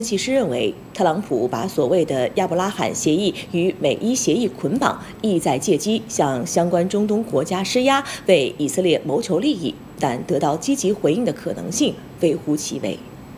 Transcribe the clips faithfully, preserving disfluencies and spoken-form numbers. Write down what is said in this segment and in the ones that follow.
分析师认为，特朗普把所谓的亚伯拉罕协议与美伊协议捆绑，意在借机向相关中东国家施压，为以色列谋求利益，但得到积极回应的可能性微乎其微。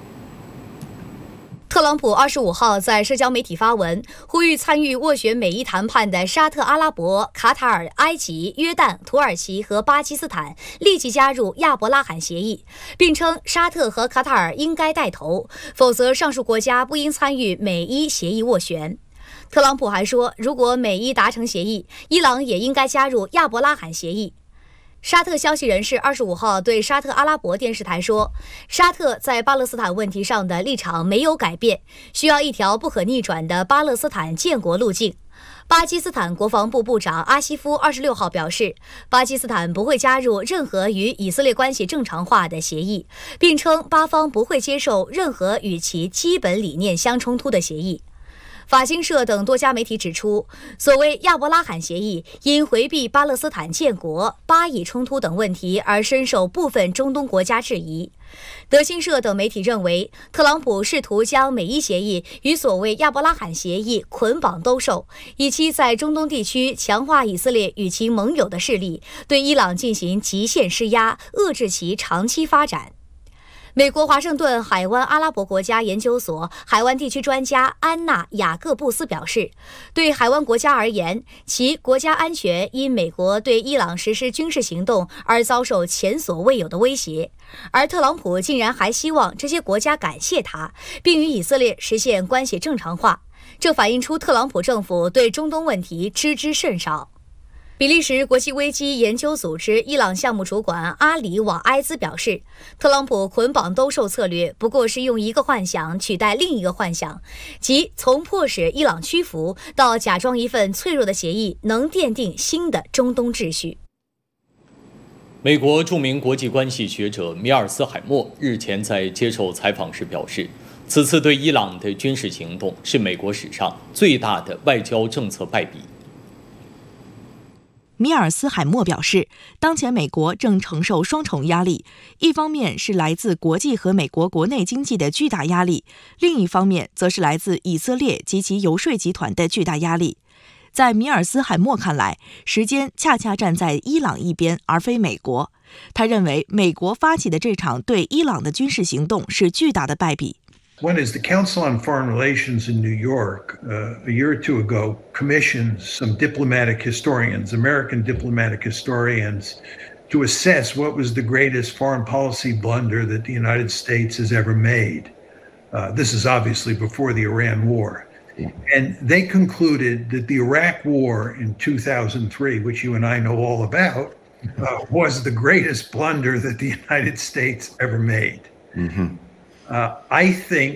特朗普二十五号在社交媒体发文，呼吁参与斡旋美伊谈判的沙特阿拉伯、卡塔尔、埃及、约旦、土耳其和巴基斯坦立即加入亚伯拉罕协议，并称沙特和卡塔尔应该带头，否则上述国家不应参与美伊协议斡旋。特朗普还说，如果美伊达成协议，伊朗也应该加入亚伯拉罕协议。沙特消息人士二十五号对沙特阿拉伯电视台说，沙特在巴勒斯坦问题上的立场没有改变，需要一条不可逆转的巴勒斯坦建国路径。巴基斯坦国防部部长阿西夫二十六号表示，巴基斯坦不会加入任何与以色列关系正常化的协议，并称巴方不会接受任何与其基本理念相冲突的协议。法新社等多家媒体指出，所谓亚伯拉罕协议因回避巴勒斯坦建国、巴以冲突等问题而深受部分中东国家质疑。德新社等媒体认为，特朗普试图将美伊协议与所谓亚伯拉罕协议捆绑兜售，以期在中东地区强化以色列与其盟友的势力，对伊朗进行极限施压，遏制其长期发展。美国华盛顿海湾阿拉伯国家研究所海湾地区专家安娜·雅各布斯表示，对海湾国家而言，其国家安全因美国对伊朗实施军事行动而遭受前所未有的威胁，而特朗普竟然还希望这些国家感谢他，并与以色列实现关系正常化，这反映出特朗普政府对中东问题知之甚少。比利时国际危机研究组织伊朗项目主管阿里瓦埃兹表示，特朗普捆绑兜售策略不过是用一个幻想取代另一个幻想，即从迫使伊朗屈服到假装一份脆弱的协议能奠定新的中东秩序。 美国著名国际关系学者米尔斯海默日前在接受采访时表示，此次对伊朗的军事行动是美国史上最大的外交政策败笔。 米尔斯海默表示，当前美国正承受双重压力，一方面是来自国际和美国国内经济的巨大压力，另一方面则是来自以色列及其游说集团的巨大压力。在米尔斯海默看来，时间恰恰站在伊朗一边，而非美国。他认为，美国发起的这场对伊朗的军事行动是巨大的败笔。 One is the Council on Foreign Relations in New York, uh, a year or two ago, commissioned some diplomatic historians, American diplomatic historians, to assess what was the greatest foreign policy blunder that the United States has ever made. Uh, this is obviously before the Iran war. And they concluded that the Iraq war in two thousand three, which you and I know all about, uh, was the greatest blunder that the United States ever made. Mm-hmm. Uh, I think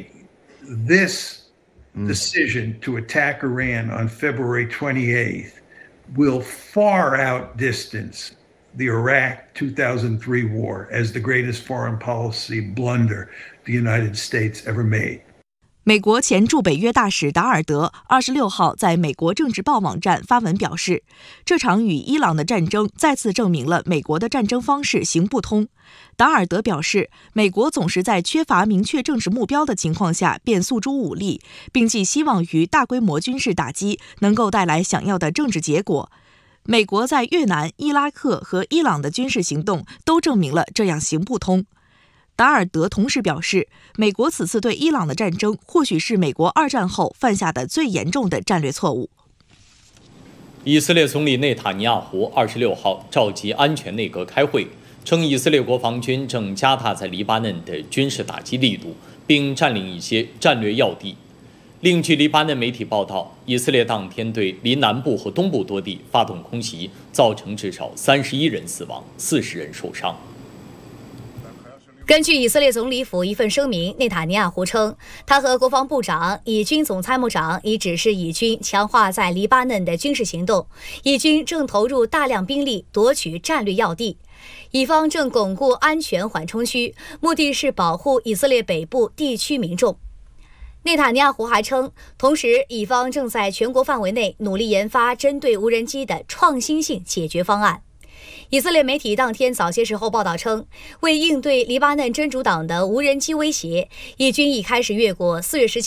this decision to attack Iran on February twenty-eighth will far outdistance the Iraq two thousand three war as the greatest foreign policy blunder the United States ever made. 美国前驻北约大使达尔德二十六号在美国政治报网站发文表示，这场与伊朗的战争再次证明了美国的战争方式行不通。达尔德表示，美国总是在缺乏明确政治目标的情况下便诉诸武力，并寄希望于大规模军事打击能够带来想要的政治结果。美国在越南、伊拉克和伊朗的军事行动都证明了这样行不通。达尔德同时表示，美国此次对伊朗的战争或许是美国二战后犯下的最严重的战略错误。 以色列总理内塔尼亚胡二十六号召集安全内阁开会，称以色列国防军正加大在黎巴嫩的军事打击力度，并占领一些战略要地。另据黎巴嫩媒体报道，以色列当天对黎南部和东部多地发动空袭，造成至少三十一人死亡，四十人受伤。 根据以色列总理府一份声明，内塔尼亚胡称，他和国防部长、以军总参谋长已指示以军强化在黎巴嫩的军事行动，以军正投入大量兵力夺取战略要地，以方正巩固安全缓冲区，目的是保护以色列北部地区民众。内塔尼亚胡还称，同时以方正在全国范围内努力研发针对无人机的创新性解决方案。 以色列媒体当天早些时候报道称，为应对黎巴嫩真主党的无人机威胁，以军已开始越过四月十七